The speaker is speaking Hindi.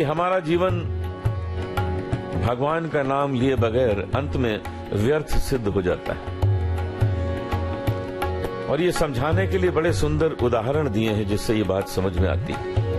हमारा जीवन भगवान का नाम लिए बगैर अंत में व्यर्थ सिद्ध हो जाता है। और ये समझाने के लिए बड़े सुंदर उदाहरण दिए हैं जिससे ये बात समझ में आती है।